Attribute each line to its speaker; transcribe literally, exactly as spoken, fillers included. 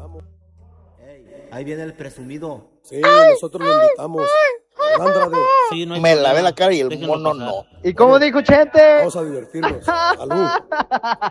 Speaker 1: Ahí viene el presumido.
Speaker 2: Sí, nosotros lo invitamos. Andrade.
Speaker 3: Sí, no hay
Speaker 4: Me
Speaker 3: problema.
Speaker 4: lavé la cara y el
Speaker 3: Déjenlo
Speaker 4: mono
Speaker 3: pasar.
Speaker 4: no.
Speaker 5: ¿Y cómo dijo Chente?
Speaker 2: Vamos a divertirnos. Salud.